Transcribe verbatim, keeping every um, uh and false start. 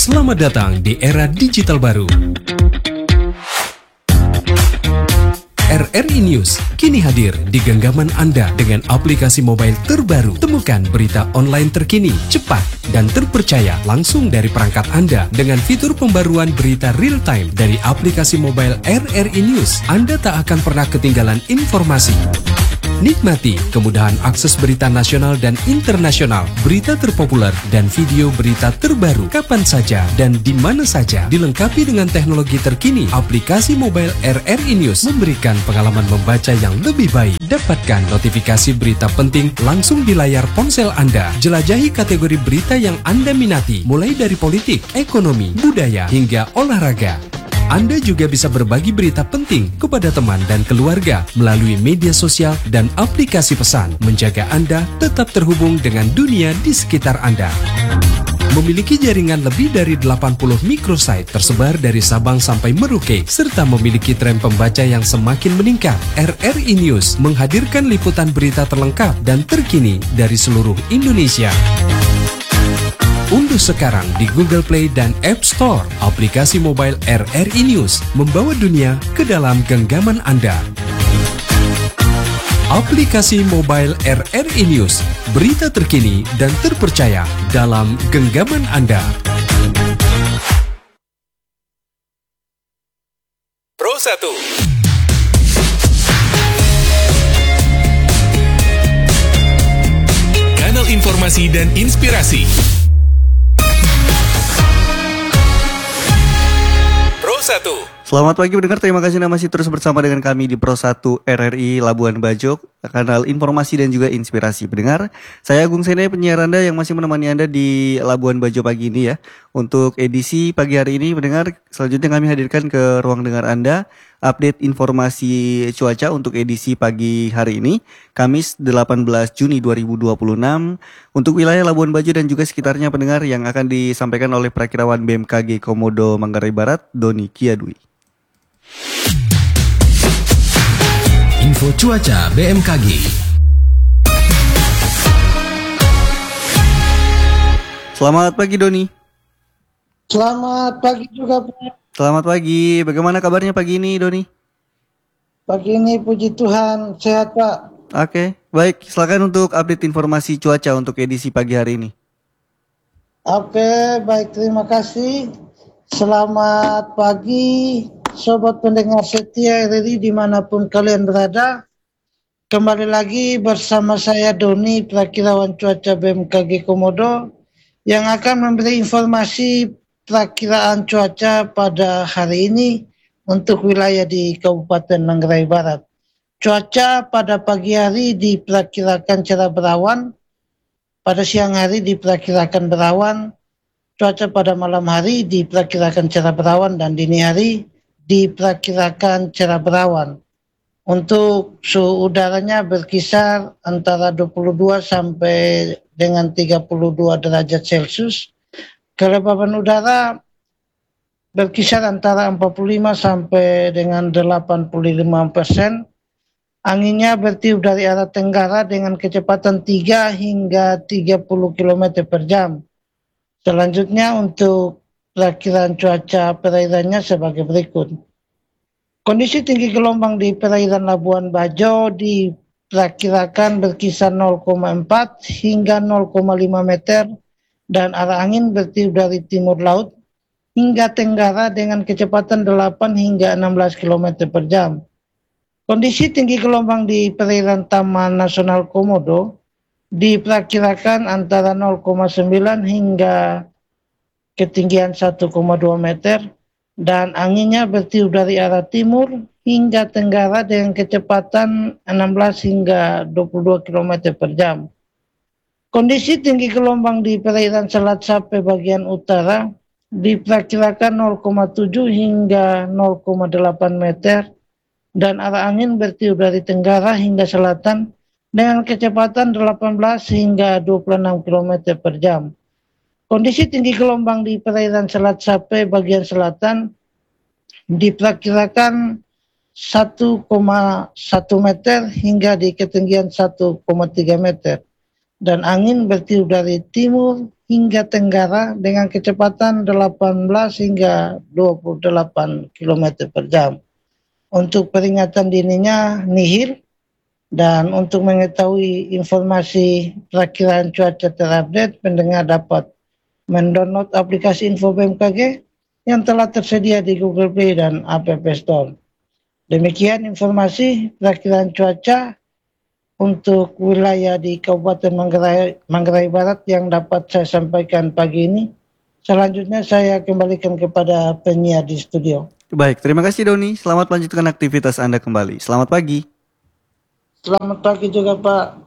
Selamat datang di era digital baru. R R I News kini hadir di genggaman Anda dengan aplikasi mobile terbaru. Temukan berita online terkini, cepat, dan terpercaya langsung dari perangkat Anda dengan fitur pembaruan berita real time dari aplikasi mobile R R I News. Anda tak akan pernah ketinggalan informasi. Nikmati kemudahan akses berita nasional dan internasional, berita terpopuler, dan video berita terbaru kapan saja dan di mana saja. Dilengkapi dengan teknologi terkini, aplikasi mobile R R I News memberikan pengalaman membaca yang lebih baik. Dapatkan notifikasi berita penting langsung di layar ponsel Anda. Jelajahi kategori berita yang Anda minati, mulai dari politik, ekonomi, budaya, hingga olahraga. Anda juga bisa berbagi berita penting kepada teman dan keluarga melalui media sosial dan aplikasi pesan, menjaga Anda tetap terhubung dengan dunia di sekitar Anda. Memiliki jaringan lebih dari delapan puluh microsite tersebar dari Sabang sampai Merauke, serta memiliki tren pembaca yang semakin meningkat. R R I News menghadirkan liputan berita terlengkap dan terkini dari seluruh Indonesia. Unduh sekarang di Google Play dan App Store aplikasi mobile R R I News, membawa dunia ke dalam genggaman Anda. Aplikasi mobile R R I News, berita terkini dan terpercaya dalam genggaman Anda. Pro satu. Kanal informasi dan inspirasi. Pro satu. Selamat pagi pendengar, terima kasih Anda masih terus bersama dengan kami di Pro satu R R I Labuan Bajo, kanal informasi dan juga inspirasi. Pendengar, saya Agung Sene, penyiar Anda yang masih menemani Anda di Labuan Bajo pagi ini ya. Untuk edisi pagi hari ini, pendengar, selanjutnya kami hadirkan ke ruang dengar Anda update informasi cuaca untuk edisi pagi hari ini, Kamis delapan belas Juni dua ribu dua puluh enam, untuk wilayah Labuan Bajo dan juga sekitarnya pendengar, yang akan disampaikan oleh Prakirawan B M K G Komodo Manggarai Barat, Doni Kiadwi. Info cuaca B M K G. Selamat pagi Doni. Selamat pagi juga Pak. Selamat pagi, bagaimana kabarnya pagi ini Doni? Pagi ini puji Tuhan sehat Pak. Oke, baik, silakan untuk update informasi cuaca untuk edisi pagi hari ini. Oke, baik, terima kasih. Selamat pagi sobat pendengar setia R R I dimanapun kalian berada. Kembali lagi bersama saya Doni, Prakirawan Cuaca B M K G Komodo, yang akan memberi informasi perakiraan cuaca pada hari ini untuk wilayah di Kabupaten Manggarai Barat. Cuaca pada pagi hari diperkirakan cerah berawan, pada siang hari diperkirakan berawan, cuaca pada malam hari diperkirakan cerah berawan, dan dini hari diperkirakan cerah berawan. Untuk suhu udaranya berkisar antara dua puluh dua sampai dengan tiga puluh dua derajat Celcius. Kelembaban udara berkisar antara empat puluh lima sampai dengan delapan puluh lima persen. Anginnya bertiup dari arah tenggara dengan kecepatan tiga hingga tiga puluh kilometer per jam. Selanjutnya untuk perakiraan cuaca perairannya sebagai berikut. Kondisi tinggi gelombang di perairan Labuan Bajo diperkirakan berkisar nol koma empat hingga nol koma lima meter, dan arah angin bertiup dari timur laut hingga tenggara dengan kecepatan delapan hingga enam belas kilometer per jam. Kondisi tinggi gelombang di perairan Taman Nasional Komodo diperkirakan antara nol koma sembilan hingga ketinggian satu koma dua meter, dan anginnya bertiup dari arah timur hingga tenggara dengan kecepatan enam belas hingga dua puluh dua kilometer per jam. Kondisi tinggi gelombang di perairan Selat Sape bagian utara diperkirakan nol koma tujuh hingga nol koma delapan meter, dan arah angin bertiup dari tenggara hingga selatan dengan kecepatan delapan belas hingga dua puluh enam kilometer per jam. Kondisi tinggi gelombang di perairan Selat Sape bagian selatan diperkirakan satu koma satu meter hingga di ketinggian satu koma tiga meter, dan angin bertiup dari timur hingga tenggara dengan kecepatan delapan belas hingga dua puluh delapan kilometer per jam. Untuk peringatan dininya nihil, dan untuk mengetahui informasi perakiraan cuaca terupdate, pendengar dapat mendownload aplikasi Info B M K G yang telah tersedia di Google Play dan App Store. Demikian informasi perakiraan cuaca untuk wilayah di Kabupaten Manggarai, Manggarai Barat yang dapat saya sampaikan pagi ini. Selanjutnya saya kembalikan kepada penyiar di studio. Baik, terima kasih Doni. Selamat melanjutkan aktivitas Anda kembali. Selamat pagi. Selamat pagi juga Pak.